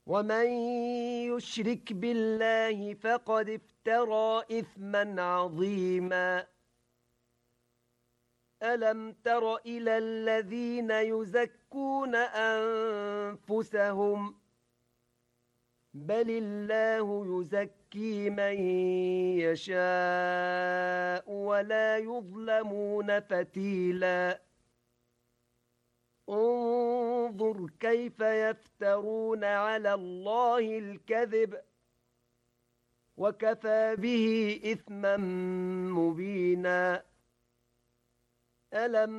ومن يشرك بالله فقد افترى إثما عظيما ألم تر إلى الذين يزكون أنفسهم بل الله يزكي من يشاء ولا يظلمون فتيلا انظر كيف يفترون على الله الكذب وكفى به إثما مبينا ألم